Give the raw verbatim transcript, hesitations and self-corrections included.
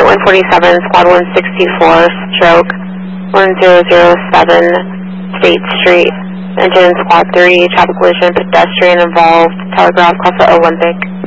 one forty-seven, squad one sixty-four, stroke one zero zero seven, State Street. Engine squad three, traffic collision, pedestrian involved, telegraph, cross the Olympic.